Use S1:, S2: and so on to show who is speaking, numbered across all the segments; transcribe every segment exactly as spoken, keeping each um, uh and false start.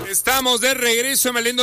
S1: Estamos de regreso en Malendo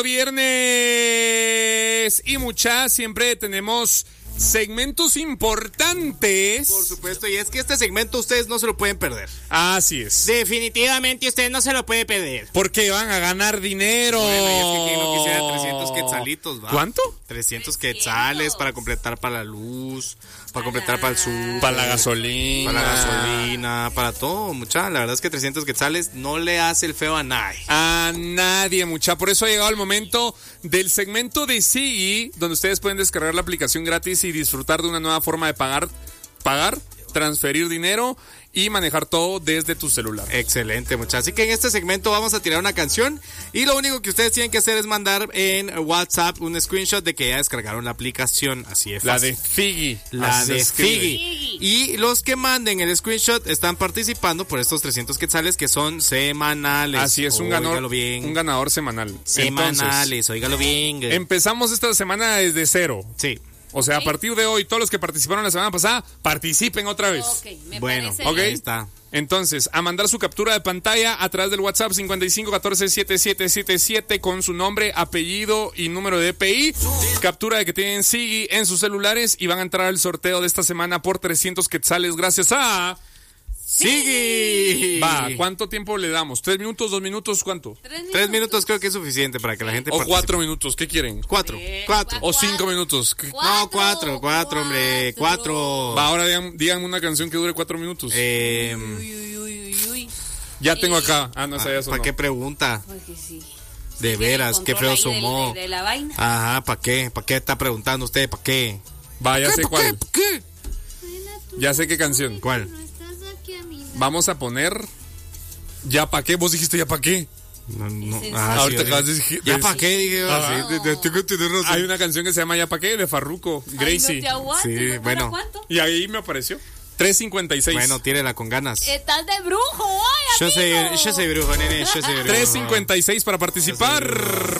S1: Viernes. Y muchas, siempre tenemos segmentos importantes.
S2: Por supuesto, y es que este segmento ustedes no se lo pueden perder.
S1: Así es.
S2: Definitivamente ustedes no se lo pueden perder.
S1: Porque van a ganar dinero.
S2: Bueno, y es que quien no quisiera trescientos quetzalitos, ¿va?
S1: ¿Cuánto?
S2: trescientos quetzales para completar para la luz, para completar para el sur,
S1: para la gasolina,
S2: para la gasolina, para todo, mucha. La verdad es que trescientos quetzales no le hace el feo a nadie.
S1: A nadie, mucha. Por eso ha llegado el momento del segmento de Sigi, donde ustedes pueden descargar la aplicación gratis y disfrutar de una nueva forma de pagar, pagar, transferir dinero y manejar todo desde tu celular.
S2: Excelente, muchachos. Así que en este segmento vamos a tirar una canción y lo único que ustedes tienen que hacer es mandar en WhatsApp un screenshot de que ya descargaron la aplicación. Así es.
S1: La de Figi.
S2: La de Figi. Y los que manden el screenshot están participando por estos trescientos quetzales que son semanales.
S1: Así es, un ganador,
S2: bien.
S1: un ganador semanal.
S2: Semanales, óigalo bien.
S1: Empezamos esta semana desde cero.
S2: Sí.
S1: O sea, okay. A partir de hoy, todos los que participaron la semana pasada, participen otra vez.
S3: Okay, me
S2: bueno,
S1: ok.
S2: Ahí está.
S1: Entonces, a mandar su captura de pantalla a través del WhatsApp cincuenta y cinco catorce setenta y siete setenta y siete con su nombre, apellido y número de D P I. Captura de que tienen Sigi en sus celulares y van a entrar al sorteo de esta semana por trescientos quetzales gracias a... ¡Sigue! Va, ¿cuánto tiempo le damos? ¿Tres minutos, dos minutos, cuánto?
S2: Tres minutos, Tres minutos creo que es suficiente para que la gente
S1: O
S2: participe.
S1: cuatro minutos, ¿qué quieren?
S2: Cuatro, cuatro.
S1: O cinco minutos.
S2: Cuatro, no, cuatro, cuatro, hombre, cuatro.
S1: Va, ahora digan, digan una canción que dure cuatro minutos.
S2: Eh...
S3: Uy, uy, uy, uy, uy.
S1: Ya tengo acá. Ah, no sabía eso.
S2: ¿Para
S1: no.
S2: qué pregunta?
S3: Porque sí.
S2: De
S3: Sí,
S2: veras, qué feo sumó.
S3: De, de la vaina.
S2: Ajá, ¿para qué? ¿Para qué está preguntando usted? ¿Para qué?
S1: Va, ya sé
S2: ¿Para
S1: cuál.
S2: qué? ¿Para qué?
S1: Ya sé qué canción.
S2: ¿Cuál?
S1: Vamos a poner... ¿Ya pa' qué? ¿Vos dijiste ya pa' qué?
S2: No, no.
S3: Ah,
S2: Ah,
S1: ahorita
S2: sí,
S1: acabas de decir...
S2: ¿Ya para qué? Dije,
S1: Ajá.
S2: sí, de, de, tengo que tener razón.
S1: Hay una canción que se llama ¿Ya pa' qué? De Farruko, Gracie.
S3: Ay, no te aguanto,
S2: Sí,
S3: ¿no?
S2: bueno.
S3: ¿Cuánto?
S1: Y ahí me apareció. tres cincuenta y seis.
S2: Bueno, tírela con ganas.
S3: Estás de brujo hoy,
S2: Yo soy,
S3: amigo.
S2: yo soy brujo, nene, yo soy brujo.
S1: tres cincuenta y seis para participar.